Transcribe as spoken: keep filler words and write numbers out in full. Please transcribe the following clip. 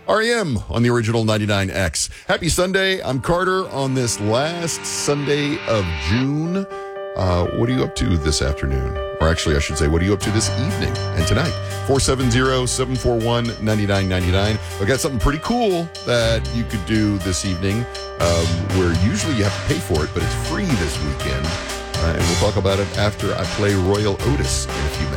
R E M on the original ninety-nine X. Happy Sunday. I'm Carter on this last Sunday of June. Uh, what are you up to this afternoon? Or actually, I should say, what are you up to this evening and tonight? four seven zero, seven four one, nine nine nine nine. I've got something pretty cool that you could do this evening um, where usually you have to pay for it, but it's free this weekend. Uh, and we'll talk about it after I play Royal Otis in a few minutes.